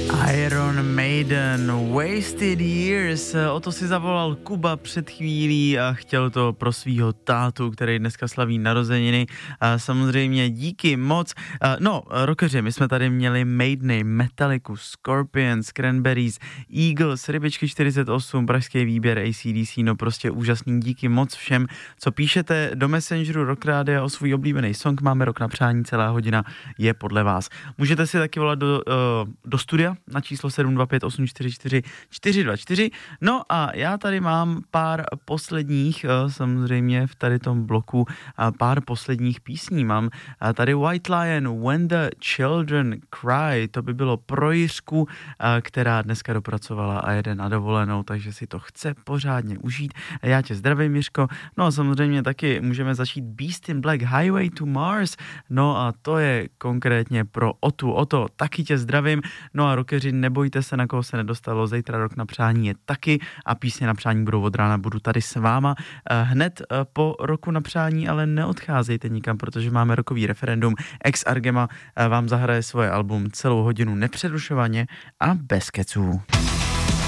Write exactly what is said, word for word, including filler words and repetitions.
Iron Maiden, Wasted Years, o to si zavolal Kuba před chvílí a chtěl to pro svýho tátu, který dneska slaví narozeniny. A samozřejmě díky moc. No, rockeři, my jsme tady měli Maideny, Metallicu, Scorpions, Cranberries, Eagles, Rybičky čtyřicet osm, pražský výběr A C D C, no prostě úžasný, díky moc všem, co píšete do Messengeru Rock Rádia o svůj oblíbený song. Máme rok na přání, celá hodina je podle vás. Můžete si taky volat do, do studia na číslo sedm dva pět osm čtyři čtyři čtyři dva čtyři. No a já tady mám pár posledních, samozřejmě v tady tom bloku, pár posledních písní. Mám tady White Lion, When the Children Cry, to by bylo pro Jiřku, která dneska dopracovala a jede na dovolenou, takže si to chce pořádně užít. Já tě zdravím, Jiřko. No a samozřejmě taky můžeme začít Beast in Black, Highway to Mars, no a to je konkrétně pro Otu. Oto, taky tě zdravím. No a rockeři, nebojte se, na koho se nedostalo, zítra rok na přání je taky a písně na přání budou od rána, budu tady s váma hned po roku na přání, ale neodcházejte nikam, protože máme rokový referendum. Ex Argema vám zahraje svoje album celou hodinu nepřerušovaně a bez keců.